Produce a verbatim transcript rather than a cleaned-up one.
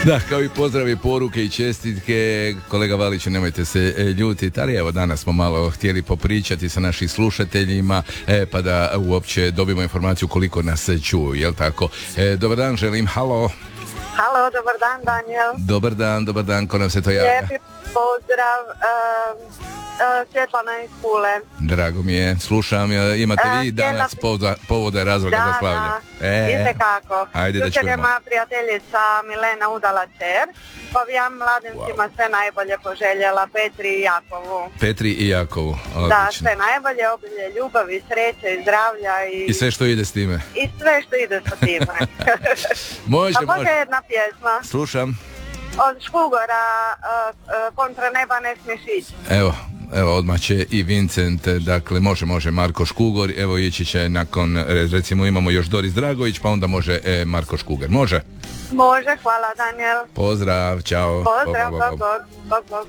Da, kao i pozdravi, poruke i čestitke. Kolega Valić, nemojte se e, ljutiti, ali evo danas smo malo htjeli popričati sa našim slušateljima, e, pa da uopće dobimo informaciju koliko nas čuju, jel tako? E, dobar dan, želim, halo. Halo, dobar dan, Daniel. Dobar dan, dobar dan, ko nam se to javlja? Lijepi pozdrav, uh, uh, Svjetlana iz Pule. Drago mi je, slušam, imate vi Uh, danas htjela- povoda, povoda razloga za slavlje? Da, da, itekako. Ajde da Jučer je čujemo. moja prijateljica Milena udala čer, pa bi ja mladencima sve najbolje poželjela, Petri i Jakovu. Petri i Jakovu, Da, odlično. sve najbolje, obilje ljubavi, sreće i zdravlja i, I sve što ide s time. i sve što ide sa time. Može, A može može. jedna pjesma Slušam. od Škugora, uh, uh, Kontra neba ne smiješ ići. Evo, evo odmah će i Vincent, dakle može, može Marko Škugor, evo ići će nakon, recimo imamo još Doris Dragović, pa onda može e, Marko Škugor, može? Može, hvala Daniel. Pozdrav, čao. Pozdrav, Bog, bog, bog, bog. bog, bog, bog.